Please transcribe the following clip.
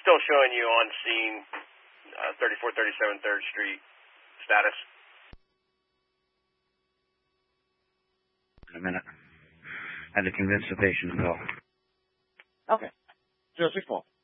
still showing you on scene, 3437 3rd Street status. In a minute. I had to convince the patient to go. Okay. 064.